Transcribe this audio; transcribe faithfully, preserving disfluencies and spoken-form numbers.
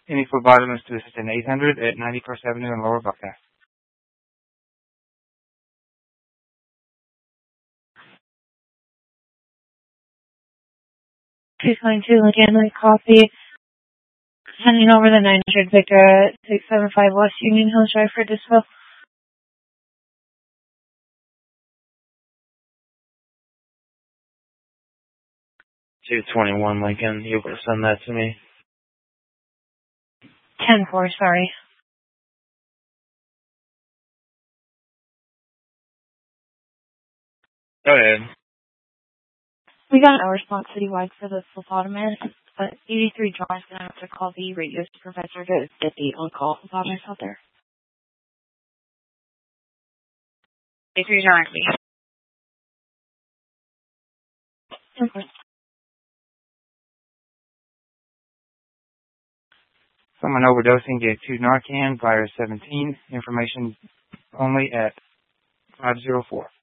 Any phlebotomist to assistant eight hundred at ninety-first Avenue and Lower Buckeye. two twenty-two Lincoln Lake Coffee. Sending over the nine hundred Victor at six seven five West Union Hills Drive for Dispo. two twenty-one Lincoln, you able to send that to me? ten four, sorry. Go ahead. We got a response citywide for the phlebotomist, but eighty-three John's going to have to call the radio supervisor to get the on-call phlebotomist out there. eighty-three John. Someone overdosing, get two Narcan, virus seventeen, information only at five zero four.